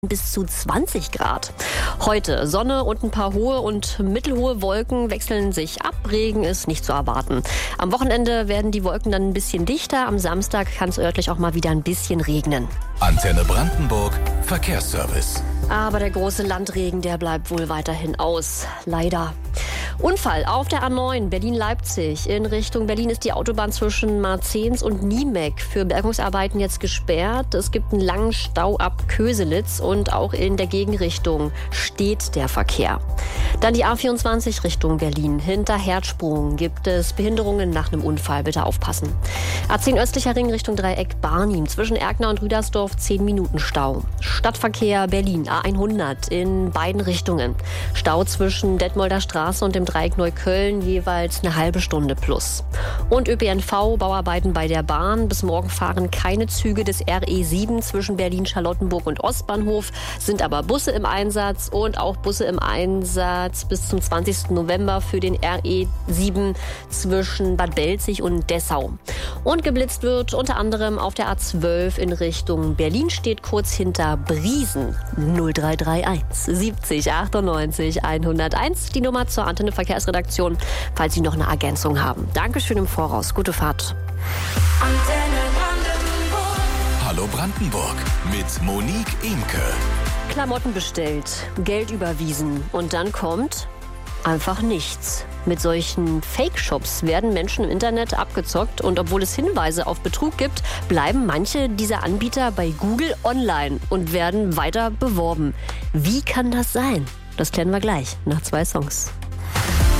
Bis zu 20 Grad. Heute Sonne und ein paar hohe und mittelhohe Wolken wechseln sich ab. Regen ist nicht zu erwarten. Am Wochenende werden die Wolken dann ein bisschen dichter. Am Samstag kann es örtlich auch mal wieder ein bisschen regnen. Antenne Brandenburg Verkehrsservice. Aber der große Landregen, der bleibt wohl weiterhin aus. Leider. Unfall auf der A9 Berlin-Leipzig. In Richtung Berlin ist die Autobahn zwischen Marzahn und Niemek für Bergungsarbeiten jetzt gesperrt. Es gibt einen langen Stau ab Köselitz und auch in der Gegenrichtung steht der Verkehr. Dann die A24 Richtung Berlin. Hinter Herzsprung gibt es Behinderungen nach einem Unfall. Bitte aufpassen. A10 östlicher Ring Richtung Dreieck Barnim. Zwischen Erkner und Rüdersdorf 10 Minuten Stau. Stadtverkehr Berlin A100 in beiden Richtungen. Stau zwischen Detmolder Straße und dem Dreieck Neukölln jeweils eine halbe Stunde plus. Und ÖPNV, Bauarbeiten bei der Bahn. Bis morgen fahren keine Züge des RE7 zwischen Berlin-Charlottenburg und Ostbahnhof, sind aber Busse im Einsatz und auch Busse im Einsatz bis zum 20. November für den RE7 zwischen Bad Belzig und Dessau. Und geblitzt wird unter anderem auf der A12 in Richtung Berlin, steht kurz hinter Briesen. 0331 70 98 101, die Nummer zur Antenne Verkehrsredaktion, falls Sie noch eine Ergänzung haben. Dankeschön im Voraus. Gute Fahrt. Antenne Brandenburg. Hallo Brandenburg mit Monique Imke. Klamotten bestellt, Geld überwiesen und dann kommt einfach nichts. Mit solchen Fake-Shops werden Menschen im Internet abgezockt und obwohl es Hinweise auf Betrug gibt, bleiben manche dieser Anbieter bei Google online und werden weiter beworben. Wie kann das sein? Das klären wir gleich nach 2 Songs.